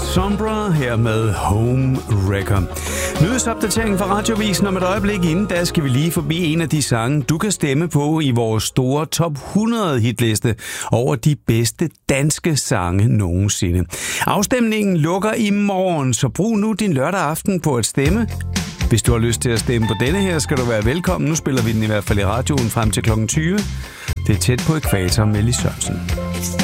Sombra her med Home Wrecker. Nyhedsopdatering fra Radiovisen om et øjeblik inden, der skal vi lige forbi en af de sange, du kan stemme på i vores store top 100 hitliste over de bedste danske sange nogensinde. Afstemningen lukker i morgen, så brug nu din lørdag aften på at stemme. Hvis du har lyst til at stemme på denne her, skal du være velkommen. Nu spiller vi den i hvert fald i radioen frem til kl. 20. Det er tæt på ækvator med Lis Sørensen.